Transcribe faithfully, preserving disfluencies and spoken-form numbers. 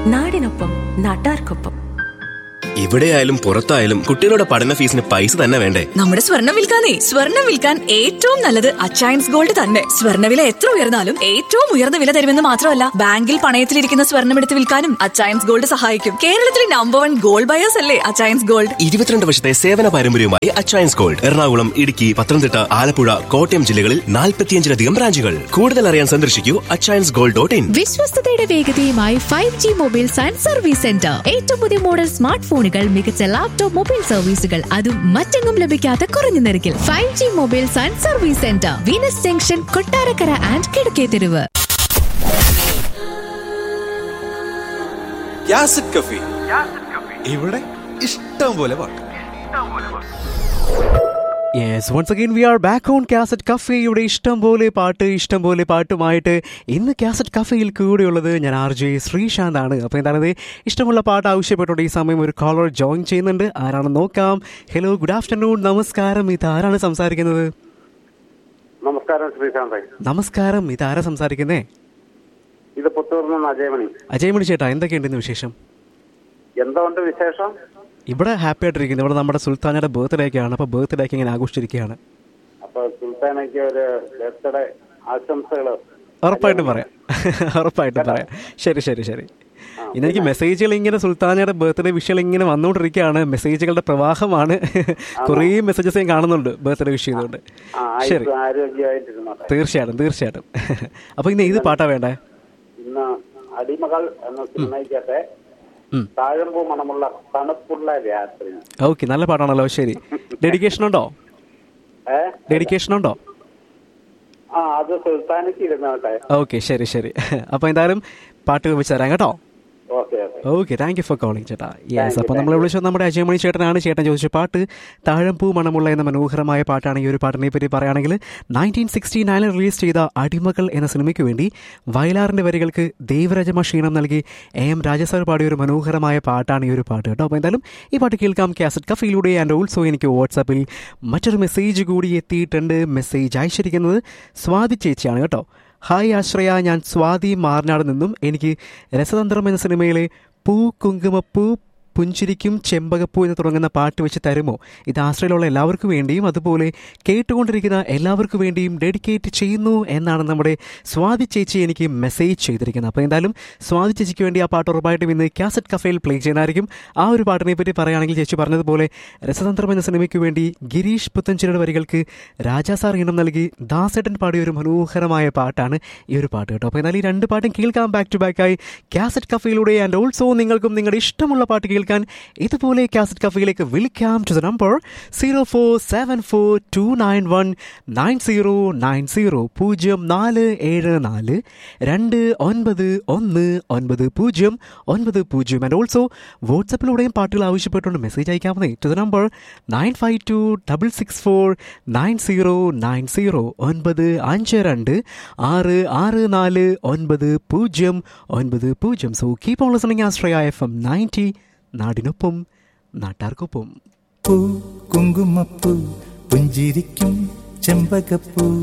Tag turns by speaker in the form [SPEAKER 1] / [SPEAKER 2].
[SPEAKER 1] നാടിനൊപ്പം നാട്ടാർക്കൊപ്പം.
[SPEAKER 2] എവിടെയായാലും പുറത്തായാലും കുട്ടികളുടെ പഠന ഫീസിന് പൈസ തന്നെ വേണ്ടേ?
[SPEAKER 3] നമ്മുടെ സ്വർണ്ണം വിൽക്കാനേ സ്വർണ്ണം വിൽക്കാൻ ഏറ്റവും നല്ലത് അച്ചയൻസ് ഗോൾഡ് തന്നെ. സ്വർണ്ണവില എത്ര ഉയർന്നാലും ഏറ്റവും ഉയർന്ന വില തരുമെന്ന് മാത്രമല്ല, ബാങ്കിൽ പണയത്തിലിരിക്കുന്ന സ്വർണ്ണം എടുത്ത് വിൽക്കാനും അച്ചയൻസ് ഗോൾഡ് സഹായിക്കും. കേരളത്തിലെ നമ്പർ വൺ ഗോൾഡ് ബയേഴ്സ് അല്ലേ അച്ചയൻസ് ഗോൾഡ്.
[SPEAKER 2] ഇരുപത്തിരണ്ട് വർഷത്തെ സേവന പാരമ്പര്യവുമായി അച്ചയൻസ് ഗോൾഡ് എറണാകുളം, ഇടുക്കി, പത്തനംതിട്ട, ആലപ്പുഴ, കോട്ടയം ജില്ലകളിൽ നാൽപ്പത്തിയഞ്ചിലധികം ബ്രാഞ്ചുകൾ. കൂടുതൽ അറിയാൻ സന്ദർശിക്കൂ Achayans gold dot in.
[SPEAKER 4] വിശ്വസ്തയുടെ വേഗതയുമായി five G mobiles and service centre. ഏറ്റവും പുതിയ മോഡൽ സ്മാർട്ട് ഫോണുകൾ, മികച്ച ലാപ്ടോപ്പ് മൊബൈൽ സർവീസുകൾ, അതും മറ്റെങ്ങും ലഭിക്കാത്ത കുറഞ്ഞ നിരക്കിൽ. Five G mobiles and service centre, Venus junction, Kottarakkara and Kizhakketheruvu.
[SPEAKER 5] Cassette cafe, ഇവിടെ ഇഷ്ടം പോലെ പാട്ട്.
[SPEAKER 6] Yes, once again we are back on Cassette Cafe. ഇവിടെ ഇഷ്ടം പോലെ പാട്ട് ഇഷ്ടം പോലെ പാട്ടുമായിട്ട് ഇന്ന് കാസറ്റ് കഫേയിൽ കൂടെയുള്ളത് ഞാൻ ആർ ജെ ശ്രീശാന്ത് ആണ്. അപ്പോൾ എന്താണ് ഇഷ്ടമുള്ള പാട്ട് ആവശ്യപ്പെട്ടുകൊണ്ട് ഈ സമയം ഒരു കോളർ ജോയിൻ ചെയ്യുന്നുണ്ട്. ആരാണെന്ന് നോക്കാം. ഹലോ, ഗുഡ് ആഫ്റ്റർനൂൺ, നമസ്കാരം. ഇത് ആരാണ് സംസാരിക്കുന്നത്?
[SPEAKER 7] നമസ്കാരം ശ്രീശാന്ത്.
[SPEAKER 6] നമസ്കാരം, ഇത് ആരാ സംസാരിക്കുന്നേ?
[SPEAKER 7] ഇത് പുത്തൂരിൽ നിന്ന് അജയമണി.
[SPEAKER 6] അജയമണി ചേട്ടാ, എന്തൊക്കെയുണ്ടെന്ന് വിശേഷം?
[SPEAKER 7] എന്തുകൊണ്ട് വിശേഷം?
[SPEAKER 6] ഇവിടെ ഹാപ്പി ആയിട്ടിരിക്കുന്നു. ഇവിടെ നമ്മുടെ സുൽത്താനയുടെ ബർത്ത്ഡേ ഒക്കെയാണ്. അപ്പോൾ ബർത്ത്ഡേ ഒക്കെ ഇങ്ങനെ ആഘോഷിച്ചിരിക്കുകയാണ്.
[SPEAKER 7] അപ്പൊ സുൽത്താനയ്ക്ക് ഒരു ബർത്ത്ഡേ ആശംസകൾ
[SPEAKER 6] ഉറപ്പായിട്ടും പറയാം, ഉറപ്പായിട്ടും പറയാം. ശരി ശരി ശരി. ഇന്നെനിക്ക് മെസ്സേജുകൾ ഇങ്ങനെ സുൽത്താനയുടെ ബർത്ത്ഡേ വിഷയങ്ങൾ ഇങ്ങനെ വന്നുകൊണ്ടിരിക്കുകയാണ്. മെസ്സേജുകളുടെ പ്രവാഹമാണ്. കുറേ മെസ്സേജസ് ഞാൻ കാണുന്നുണ്ട് ബർത്ത്ഡേ വിഷ് ചെയ്തുകൊണ്ട്. ശരി, തീർച്ചയായിട്ടും തീർച്ചയായിട്ടും. അപ്പോൾ ഇന്ന് ഏത് പാട്ടാ വേണ്ടേ?
[SPEAKER 7] ഇന്ന് അടിമകൾ എന്ന സിനിമയ്ക്കകത്തെ താഴമ്പൂ മണമുള്ള തണുപ്പുള്ള രാത്രി.
[SPEAKER 6] ഓക്കെ, നല്ല പാട്ടാണല്ലോ. ശരി, ഡെഡിക്കേഷൻ ഉണ്ടോ? ഡെഡിക്കേഷൻ ഉണ്ടോ?
[SPEAKER 7] ആ, അത് സുൽത്താനയ്ക്ക് ഇരുന്നോട്ടെ.
[SPEAKER 6] ഓക്കെ, ശരി ശരി. അപ്പോൾ എന്തായാലും പാട്ട് വെച്ച് തരാം കേട്ടോ. Okay, thank you for calling ചേട്ടാ. യെസ്, അപ്പോൾ നമ്മൾ വിളിച്ചത് നമ്മുടെ അജയമണി ചേട്ടനാണ്. ചേട്ടൻ ചോദിച്ച പാട്ട് താഴമ്പൂ മണമുള്ള എന്ന മനോഹരമായ പാട്ടാണ്. ഈ ഒരു പാട്ടിനെ പറ്റി പറയുകയാണെങ്കിൽ നയൻറ്റീൻ സിക്സ്റ്റി നയനിൽ റിലീസ് ചെയ്ത അടിമകൾ എന്ന സിനിമയ്ക്ക് വേണ്ടി വയലാറിൻ്റെ വരികൾക്ക് ദേവരാജമ ക്ഷീണം നൽകി എ എം രാജസാർ പാടിയ ഒരു മനോഹരമായ പാട്ടാണ് ഈ ഒരു പാട്ട് കേട്ടോ. അപ്പോൾ എന്തായാലും ഈ പാട്ട് കേൾക്കാം കാസറ്റ് കഫയിലൂടെ. ആൻഡ് ഓൾസോ എനിക്ക് വാട്സാപ്പിൽ മറ്റൊരു മെസ്സേജ് കൂടി എത്തിയിട്ടുണ്ട്. മെസ്സേജ് അയച്ചിരിക്കുന്നത് സ്വാതി ചേച്ചിയാണ് കേട്ടോ. ഹായ് ആശ്രയ, ഞാൻ സ്വാതി മാർനാട് നിന്നും. എനിക്ക് രസതന്ത്രം എന്ന സിനിമയിലെ പൂ കുങ്കുമപ്പൂ പുഞ്ചിരിക്കും ചെമ്പകപ്പൂ എന്ന് തുടങ്ങുന്ന പാട്ട് വെച്ച് തരുമോ? ഇത് ആശ്രയിലുള്ള എല്ലാവർക്കും വേണ്ടിയും അതുപോലെ കേട്ടുകൊണ്ടിരിക്കുന്ന എല്ലാവർക്കും വേണ്ടിയും ഡെഡിക്കേറ്റ് ചെയ്യുന്നു എന്നാണ് നമ്മുടെ സ്വാതി ചേച്ചി എനിക്ക് മെസ്സേജ് ചെയ്തിരിക്കുന്നത്. അപ്പോൾ എന്തായാലും സ്വാതി ചേച്ചിക്ക് വേണ്ടി ആ പാട്ട് ഉറപ്പായിട്ടും ഇന്ന് കാസറ്റ് കഫേയിൽ പ്ലേ ചെയ്യുന്നതായിരിക്കും. ആ ഒരു പാട്ടിനെ പറ്റി പറയുകയാണെങ്കിൽ ചേച്ചി പറഞ്ഞതുപോലെ രസതന്ത്രം എന്ന സിനിമയ്ക്ക് വേണ്ടി ഗിരീഷ് പുത്തഞ്ചേരിയുടെ വരികൾക്ക് രാജാസാർ ഈണം നൽകി ദാസേട്ടൻ പാടിയ ഒരു മനോഹരമായ പാട്ടാണ് ഈ ഒരു പാട്ട് കേട്ടോ. അപ്പോൾ എന്നാൽ ഈ രണ്ട് പാട്ടും കേൾക്കാം back to ബാക്കായി cassette കഫയിലൂടെ. And also നിങ്ങൾക്കും നിങ്ങളുടെ ഇഷ്ടമുള്ള പാട്ട് കേൾക്കാൻ ഇതുപോലെ കാസറ്റ് കഫയിലേക്ക് വിളിക്കാം to the number zero four seven four to nine one nine zero nine zero പൂജ്യം നാല് ഏഴ് നാല് രണ്ട് ഒൻപത് ഒന്ന് ഒൻപത് പൂജ്യം ഒൻപത് പൂജ്യം. ആൻഡ് ഓൾസോ വാട്സപ്പിലൂടെയും പാട്ടുകൾ ആവശ്യപ്പെട്ടുകൊണ്ട് message അയക്കാവുന്നേ to the number nine five to double six four nine zero nine zero ഒൻപത് അഞ്ച് രണ്ട് ആറ് ആറ് നാല് ഒൻപത് പൂജ്യം ഒൻപത് പൂജ്യം. So keep on listening Ashraya F M ninety, നാടിനൊപ്പം നാട്ടാർക്കൊപ്പം.
[SPEAKER 8] പൂ കുങ്കുമപ്പൂ പുഞ്ചിരിക്കും ചെമ്പകപ്പൂ